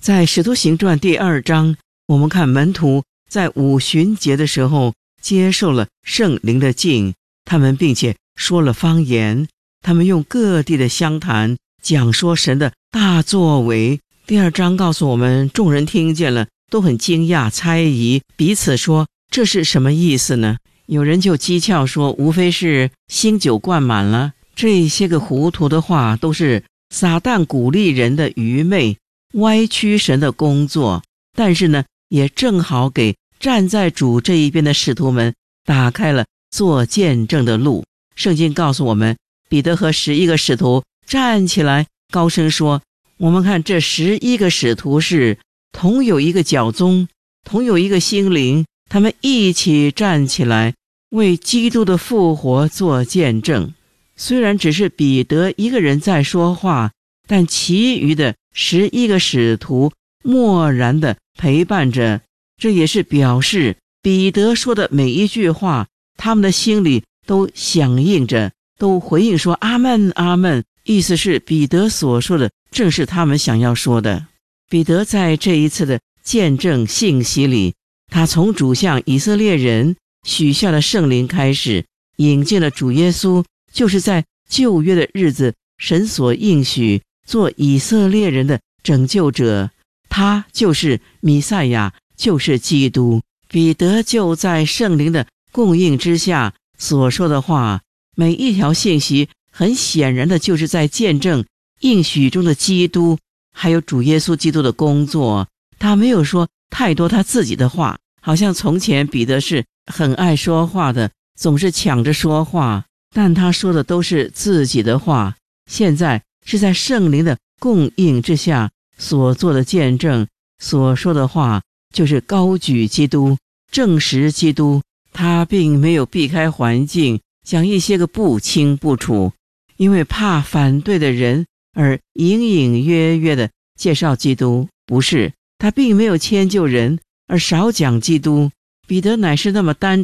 在使徒行传第2章，我们看门徒在五旬节的时候接受了圣灵的浸，他们并且说了方言，他们用各地的乡谈讲说神的大作为。第2章告诉我们，众人听见了都很惊讶猜疑，彼此说这是什么意思呢？有人就讥诮说，无非是新酒灌满了。这些个糊涂的话都是撒旦鼓励人的愚昧，歪曲神的工作。但是呢，也正好给站在主这一边的使徒们打开了做见证的路。圣经告诉我们，彼得和11个使徒站起来高声说，我们看这11个使徒是同有一个教宗，同有一个心灵，他们一起站起来为基督的复活做见证。虽然只是彼得一个人在说话，但其余的11个使徒默然地陪伴着，这也是表示彼得说的每一句话，他们的心里都响应着，都回应说阿们阿们，意思是彼得所说的正是他们想要说的。彼得在这一次的见证信息里，他从主向以色列人许下了圣灵开始，引进了主耶稣，就是在旧约的日子神所应许做以色列人的拯救者，他就是弥赛亚，就是基督。彼得就在圣灵的供应之下所说的话，每一条信息很显然的就是在见证应许中的基督，还有主耶稣基督的工作。他没有说太多他自己的话，好像从前彼得是很爱说话的，总是抢着说话，但他说的都是自己的话。现在是在圣灵的供应之下所做的见证，所说的话就是高举基督，证实基督。他并没有避开环境，讲一些个不清不楚，因为怕反对的人而隐隐约约的介绍基督，不是，他并没有迁就人而少讲基督。彼得乃是那么单